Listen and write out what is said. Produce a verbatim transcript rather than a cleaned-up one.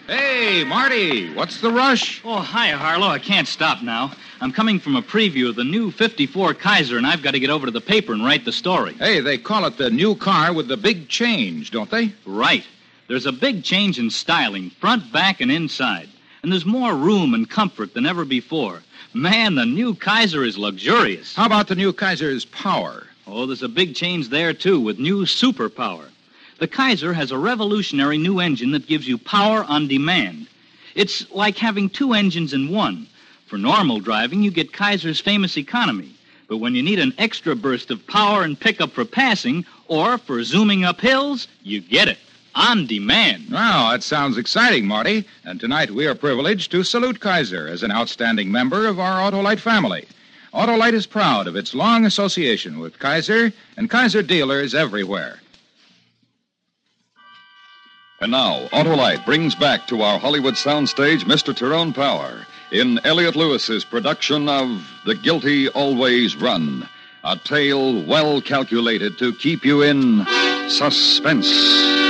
Hey, Marty, what's the rush? Oh, hi, Harlow. I can't stop now. I'm coming from a preview of the new fifty-four Kaiser, and I've got to get over to the paper and write the story. Hey, they call it the new car with the big change, don't they? Right. There's a big change in styling, front, back, and inside. And there's more room and comfort than ever before. Man, the new Kaiser is luxurious. How about the new Kaiser's power? Oh, there's a big change there, too, with new superpower. The Kaiser has a revolutionary new engine that gives you power on demand. It's like having two engines in one. For normal driving, you get Kaiser's famous economy. But when you need an extra burst of power and pickup for passing, or for zooming up hills, you get it. On demand. Wow, that sounds exciting, Marty. And tonight we are privileged to salute Kaiser as an outstanding member of our Autolite family. Autolite is proud of its long association with Kaiser and Kaiser dealers everywhere. And now, Autolite brings back to our Hollywood soundstage Mister Tyrone Power in Elliot Lewis's production of The Guilty Always Run, a tale well calculated to keep you in suspense.